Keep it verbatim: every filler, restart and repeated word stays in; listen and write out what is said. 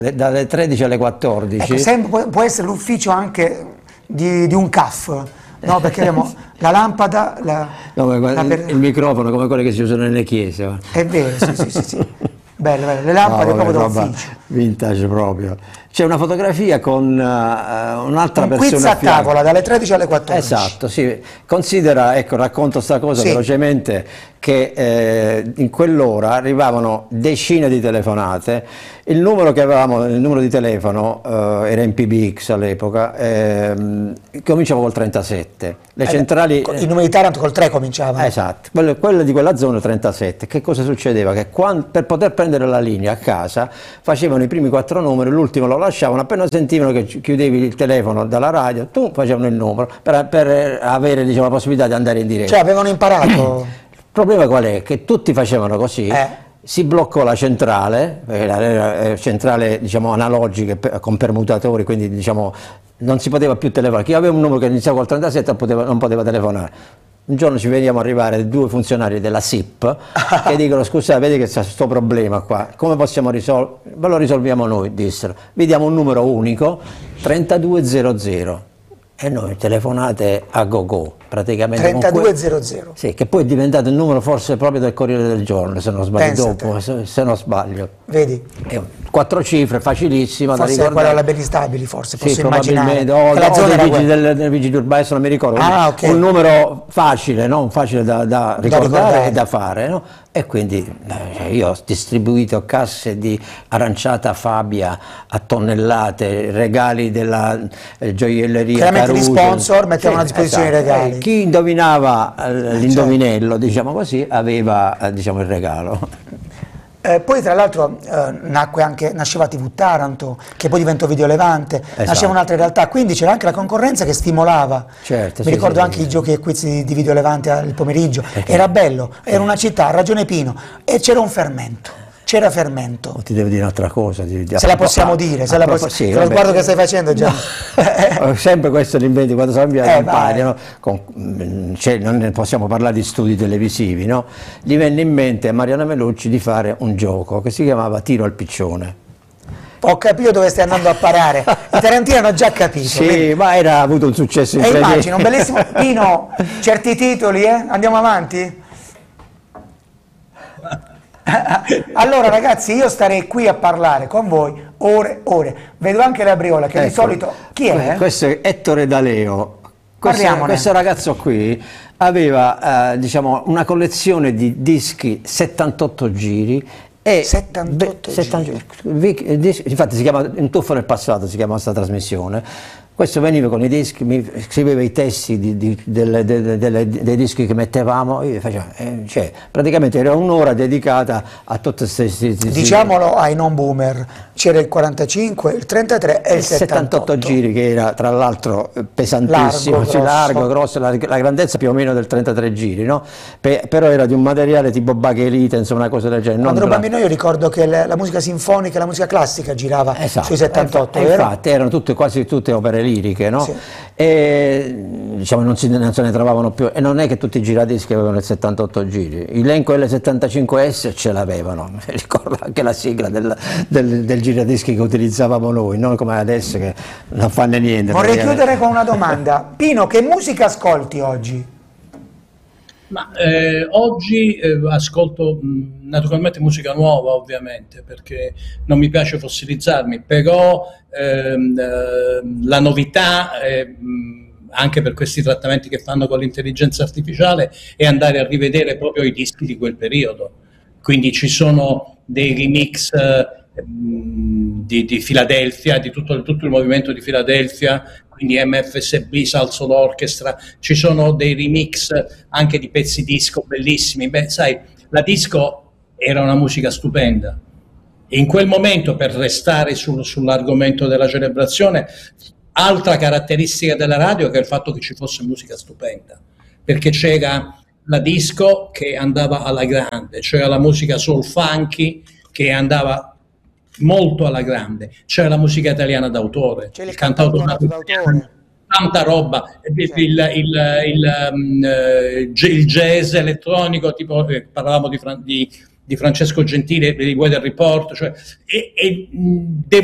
Dalle tredici alle quattordici. Ecco, sempre, può, può essere l'ufficio anche di, di un C A F, no? Perché abbiamo la lampada, la, no, la il, il microfono come quelli che si usano nelle chiese. È vero, sì, sì, sì, sì. Bello, bello. Le lampade no, proprio vabbè, d'ufficio. Vintage proprio. C'è una fotografia con uh, un'altra un persona quiz a tavola dalle tredici alle quattordici. Esatto, sì. Considera, ecco, racconto sta cosa sì. velocemente, che eh, in quell'ora arrivavano decine di telefonate. Il numero che avevamo, il numero di telefono eh, era in P B X all'epoca, eh, cominciava col trentasette. Le eh, centrali... Il numero di Taranto col tre cominciava. Esatto, quelle, quelle di quella zona trentasette. Che cosa succedeva? Che quando, per poter prendere la linea a casa facevano i primi quattro numeri, l'ultimo lo lasciavano, appena sentivano che chiudevi il telefono dalla radio, tu facevano il numero per, per avere, diciamo, la possibilità di andare in diretta. Cioè avevano imparato. Il problema qual è? Che tutti facevano così. Eh. Si bloccò la centrale, la centrale, diciamo, analogica con permutatori, quindi, diciamo, non si poteva più telefonare. Chi aveva un numero che iniziava col trentasette poteva, non poteva telefonare. Un giorno ci vediamo arrivare due funzionari della S I P che dicono: scusate, vedi che c'è questo problema qua, come possiamo risolvere? Ve lo risolviamo noi, dissero. Vi diamo un numero unico, trentadue zero zero. E noi telefonate a go go, praticamente. trentadue zero zero. Sì, che poi è diventato il numero forse proprio del Corriere del Giorno, se non sbaglio. Pensate. Dopo, se, se non sbaglio. Vedi? È quattro cifre, facilissima forse da ricordare. Quella alla Benistabili, forse, posso sì, immaginare. O, che la o zona dei vigili quella. del, del vigili urbani, se non mi ricordo. Ah, okay. Un numero facile, no? Facile da, da, ricordare, da ricordare e da fare, no? E quindi eh, io ho distribuito casse di aranciata Fabia a tonnellate, regali della eh, gioielleria chiaramente gli sponsor mettevano sì, a disposizione esatto. i regali. E chi indovinava eh, l'indovinello, diciamo così, aveva eh, diciamo, il regalo. Eh, poi tra l'altro eh, nacque anche, nasceva T V Taranto, che poi diventò Videolevante, esatto. Nasceva un'altra realtà, quindi c'era anche la concorrenza che stimolava. Certo, Mi sì, ricordo sì, anche sì, i giochi e quiz di, di Videolevante al pomeriggio, perché? Era bello, era una città, ha ragione Pino, e c'era un fermento. C'era fermento. Ti devo dire un'altra cosa. Ti, ti se la possiamo dire, se la posso, sì, lo sguardo che stai facendo già. No. Sempre questo l'inventi, quando siamo in eh, impari, no? Con, cioè, non ne possiamo parlare di studi televisivi, no? Gli venne in mente a Mariana Melucci di fare un gioco che si chiamava Tiro al piccione. Ho capito dove stai andando a parare, i tarantini hanno già capito. Sì, quindi... ma era avuto un successo incredibile. E immagino, un bellissimo... Pino, certi titoli, eh? Andiamo avanti? Allora ragazzi, io starei qui a parlare con voi ore ore, vedo anche la Briola che ecco, di solito chi è? Questo è Ettore D'Aleo. Questo, questo ragazzo qui aveva eh, diciamo una collezione di dischi settantotto giri e settantotto giri. Infatti si chiama Un tuffo nel passato, si chiama questa trasmissione. Questo veniva con i dischi, mi scriveva i testi di, di, delle, delle, delle, dei dischi che mettevamo, io facevo, eh, cioè, praticamente era un'ora dedicata a tutte queste... Diciamolo ai non boomer, c'era il quarantacinque, il trentatré e il, il settantotto. settantotto giri, che era tra l'altro pesantissimo, largo, grosso, largo, grosso la, la grandezza più o meno del trentatré giri, no? Pe, però era di un materiale tipo Bakelite, insomma una cosa del genere. Quando ero bambino io ricordo che la, la musica sinfonica e la musica classica girava esatto, sui settantotto, e vero? Infatti erano tutte, quasi tutte opere liriche, no? Sì. E diciamo non, si, non se ne trovavano più, e non è che tutti i giradischi avevano il settantotto giri, l'Elenco L settantacinque S ce l'avevano, mi ricordo anche la sigla del, del, del giradischi che utilizzavamo noi, non come adesso che non fanno niente. Vorrei chiudere con una domanda. Pino, che musica ascolti oggi? Ma eh, oggi eh, ascolto mh, naturalmente musica nuova, ovviamente, perché non mi piace fossilizzarmi, però ehm, eh, la novità, eh, mh, anche per questi trattamenti che fanno con l'intelligenza artificiale, è andare a rivedere proprio i dischi di quel periodo. Quindi ci sono dei remix eh, mh, di, di Philadelphia, di tutto, tutto il movimento di Philadelphia, quindi M F S B, Salsoul Orchestra, ci sono dei remix anche di pezzi disco bellissimi. Beh, sai, la disco era una musica stupenda. E in quel momento, per restare sul, sull'argomento della celebrazione, altra caratteristica della radio è il fatto che ci fosse musica stupenda, perché c'era la disco che andava alla grande, c'era la musica soul funky che andava molto alla grande, c'era la musica italiana d'autore, c'è il, il cantautorato d'autore, tanta roba, il, il, il, il, um, il jazz elettronico, tipo eh, parlavamo di, di, di Francesco Gentile, di Weather Report, cioè, e, e, devo